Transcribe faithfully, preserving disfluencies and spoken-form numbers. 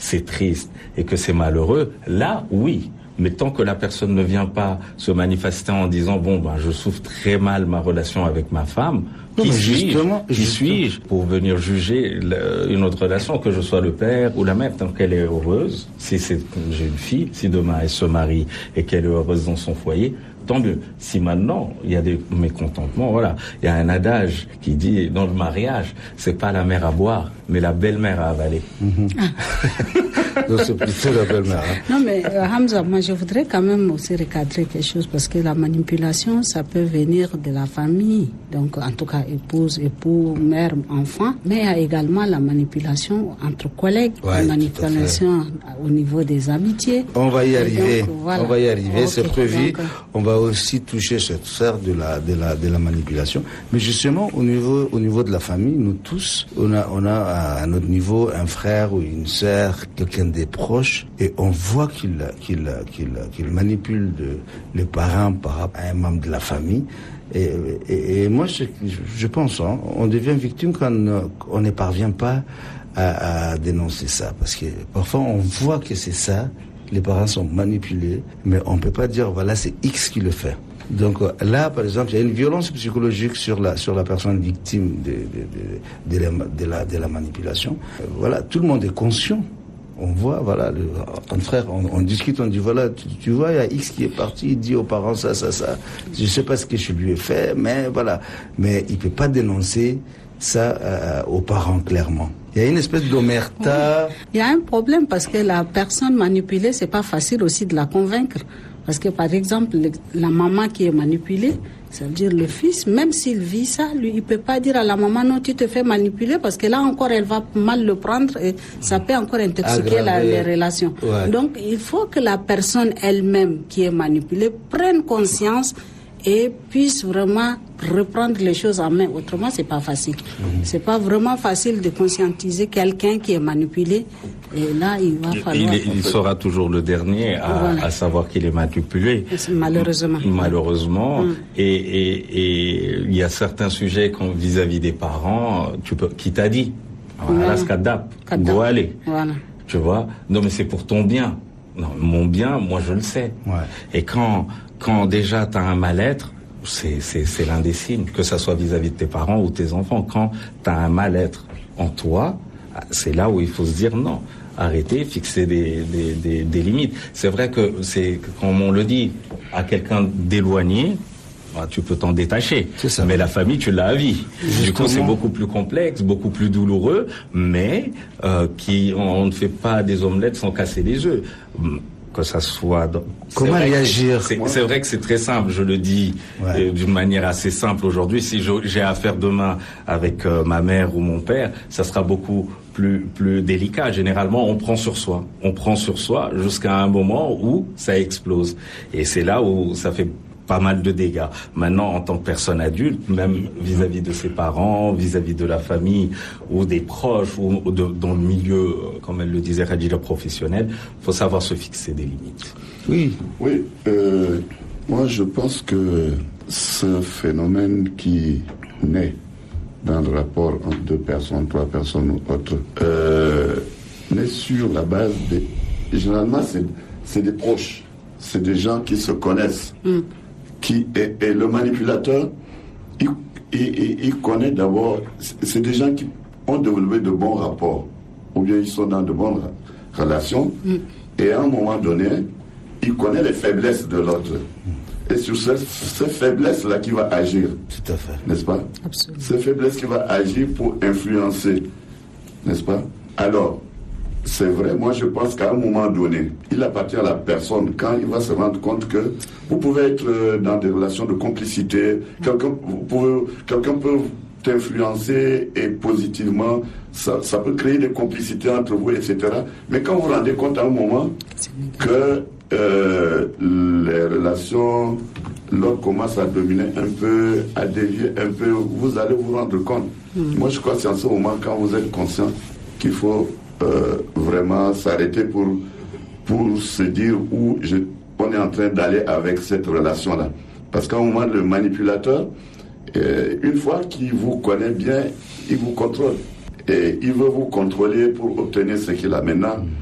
c'est triste et que c'est malheureux, là, oui. Mais tant que la personne ne vient pas se manifester en disant bon ben je souffre très mal ma relation avec ma femme, qui suis-je Qui suis-je pour venir juger le, une autre relation, que je sois le père ou la mère, tant qu'elle est heureuse. Si c'est j'ai une fille, si demain elle se marie et qu'elle est heureuse dans son foyer, tant mieux. Si maintenant il y a des mécontentements, voilà, il y a un adage qui dit dans le mariage, c'est pas la mère à boire, mais la belle-mère à avaler. Mm-hmm. Donc c'est plutôt la belle-mère. Hein. Non mais euh, Hamza, moi je voudrais quand même aussi recadrer quelque chose parce que la manipulation, ça peut venir de la famille, donc en tout cas épouse, époux, mère, enfant, mais il y a également la manipulation entre collègues, ouais, la manipulation au niveau des amitiés. On va y arriver. Donc, voilà. On va y arriver, okay. C'est prévu. Donc, on va aussi toucher cette sphère de la de la de la manipulation, mais justement au niveau au niveau de la famille, nous tous, on a on a à notre niveau un frère ou une sœur, quelqu'un des proches, et on voit qu'il qu'il qu'il qu'il manipule de, les parents par rapport à un membre de la famille. Et, et, et moi, je, je pense, hein, on devient victime quand on ne parvient pas à, à dénoncer ça, parce que parfois on voit que c'est ça. Les parents sont manipulés, mais on ne peut pas dire voilà c'est X qui le fait. Donc là, par exemple, il y a une violence psychologique sur la sur la personne victime de de, de, de, la, de la de la manipulation. Voilà, tout le monde est conscient. On voit, voilà, le, un frère, on, on discute, on dit voilà, tu, tu vois, il y a X qui est parti, il dit aux parents ça, ça, ça. Je sais pas ce que je lui ai fait, mais voilà. Mais il peut pas dénoncer ça euh, aux parents clairement. Il y a une espèce d'omerta. Oui. Il y a un problème parce que la personne manipulée, c'est pas facile aussi de la convaincre. Parce que par exemple, la maman qui est manipulée, ça veut dire le fils, même s'il vit ça, lui, il peut pas dire à la maman non, tu te fais manipuler parce que là encore, elle va mal le prendre et ça peut encore intoxiquer la, les relations. Ouais. Donc, il faut que la personne elle-même qui est manipulée prenne conscience et puisse vraiment reprendre les choses en main. Autrement, c'est pas facile. Mmh. C'est pas vraiment facile de conscientiser quelqu'un qui est manipulé. Et là, il va falloir... Il, il sera toujours le dernier à, voilà. à savoir qu'il est manipulé. Malheureusement. Malheureusement. Mmh. Et, et, et il y a certains sujets quand, vis-à-vis des parents, tu peux, qui t'a dit, voilà, ce kadap, go aller. Voilà. Tu vois? Non, mais c'est pour ton bien. Non, mon bien, moi, je le sais. Ouais. Et quand, quand déjà t'as un mal-être, c'est, c'est, c'est l'un des signes, que ça soit vis-à-vis de tes parents ou tes enfants. Quand t'as un mal-être en toi, c'est là où il faut se dire non. Arrêter, fixer des, des, des, des limites. C'est vrai que c'est, comme on le dit, à quelqu'un d'éloigné, bah, tu peux t'en détacher. Ça. Mais la famille, tu l'as à vie. Justement. Du coup, c'est beaucoup plus complexe, beaucoup plus douloureux, mais euh, qui, on, on ne fait pas des omelettes sans casser les œufs. Que ça soit... Dans... Comment réagir? C'est, c'est vrai que c'est très simple, je le dis ouais. euh, d'une manière assez simple aujourd'hui. Si j'ai affaire demain avec euh, ma mère ou mon père, ça sera beaucoup plus plus délicat. Généralement, on prend sur soi. On prend sur soi jusqu'à un moment où ça explose. Et c'est là où ça fait pas mal de dégâts. Maintenant, en tant que personne adulte, même vis-à-vis de ses parents, vis-à-vis de la famille ou des proches ou de, dans le milieu, comme elle le disait, Khadija, professionnel, faut savoir se fixer des limites. Oui, oui. Euh, moi, je pense que ce phénomène qui naît dans le rapport entre deux personnes, trois personnes ou autres, euh, naît sur la base des... Généralement, c'est, c'est des proches. C'est des gens qui se connaissent. Mm. Qui est, et le manipulateur, il, il, il connaît d'abord, c'est des gens qui ont développé de bons rapports, ou bien ils sont dans de bonnes relations, mm. et à un moment donné, il connaît les faiblesses de l'autre. Mm. Et sur ces, ces faiblesses-là qu'il va agir. Tout à fait. N'est-ce pas? Absolument. Ces faiblesses qu'il va agir pour influencer. N'est-ce pas? Alors, c'est vrai, moi je pense qu'à un moment donné, il appartient à la personne, quand il va se rendre compte que vous pouvez être dans des relations de complicité, quelqu'un, vous pouvez, quelqu'un peut t'influencer et positivement, ça, ça peut créer des complicités entre vous, et cetera. Mais quand vous vous rendez compte à un moment que euh, les relations, l'autre commence à dominer un peu, à dévier un peu, vous allez vous rendre compte. Mmh. Moi je crois que c'est en ce moment, quand vous êtes conscient qu'il faut Euh, vraiment s'arrêter pour, pour se dire où je, on est en train d'aller avec cette relation-là. Parce qu'à un moment, le manipulateur, euh, une fois qu'il vous connaît bien, il vous contrôle. Et il veut vous contrôler pour obtenir ce qu'il a. Maintenant,